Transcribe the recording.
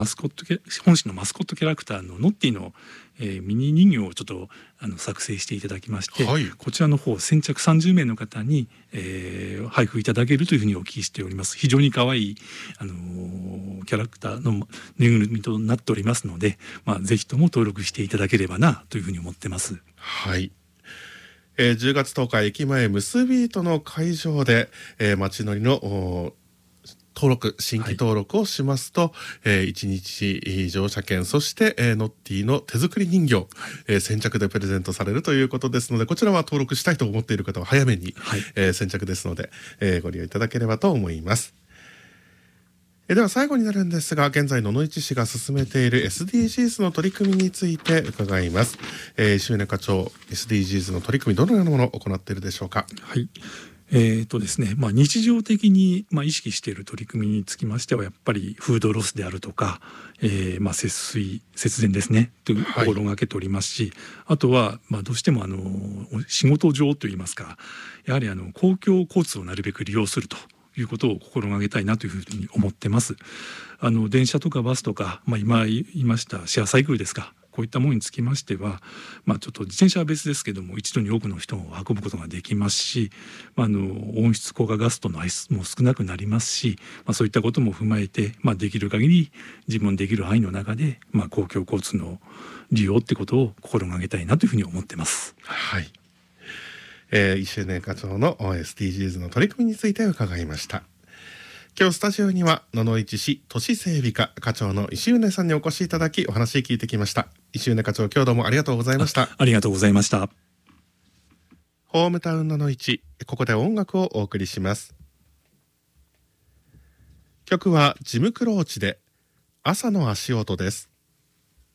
本市のマスコットキャラクターのノッティの、ミニ人形をちょっと作成していただきまして、 はい、 こちらの方先着30名の方に、配布いただけるというふうにお聞きしております。非常に可愛い、キャラクターのぬいぐるみとなっておりますので、ぜひとも登録していただければなというふうに思ってます。 はい。10月10日駅前ムスビートの会場で、街乗りの新規登録をしますと、1日乗車券、そして、ノッティの手作り人形、先着でプレゼントされるということですので、こちらは登録したいと思っている方は早めに、先着ですので、ご利用いただければと思います。では最後になるんですが、現在野々市市が進めている SDGs の取り組みについて伺います。石宗課長、 SDGs の取り組みどのようなものを行っているでしょうか。 はい、ですね、日常的に意識している取り組みにつきましては、やっぱりフードロスであるとか、節水節電ですねという心がけておりますし、あとはどうしても仕事上といいますか、やはり公共交通をなるべく利用するということを心がけたいなというふうに思ってます。電車とかバスとか、今言いましたシェアサイクルですか、こういったものにつきましては、ちょっと自転車は別ですけども、一度に多くの人を運ぶことができますし、温室効果ガスとの排出も少なくなりますし、そういったことも踏まえて、できる限り自分できる範囲の中で、公共交通の利用ってことを心がけたいなというふうに思ってます。 はい。石宗課長の SDGs の取り組みについて伺いました。今日スタジオには野々市市都市整備課課長の石宗さんにお越しいただき、お話聞いてきました。石宗課長、今日どうもありがとうございました。 ありがとうございました。 ホームタウン野々市、ここで音楽をお送りします。曲はジムクローチで朝の足音です。